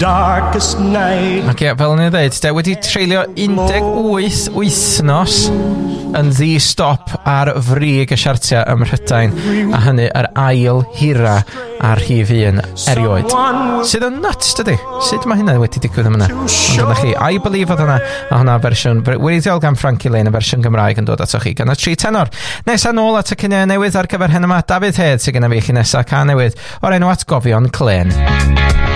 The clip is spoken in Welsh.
darkest night. Ac fel o'n i'n dweud, wedi treulio 18 wythnos yn ddi-stop ar frig y siartiau ym Mhrydain, a hynny yr ail hira ar rhif 1 erioed. Sydd yn nuts, dydi? Sut mae hynny wedi digwydd am hynna? Ond yna chi, I Believe oedd hwnna, a hwnna fersiwn wreiddiol gan Frankie Lane, y fersiwn Gymraeg yn dod ato chi gan y 3 tenor. Nesa nôl at y cyniau newydd ar gyfer hyn yma, Dafydd Hedd sydd gyda fi chi nesa ca newydd o'r enw Atgofion Clên.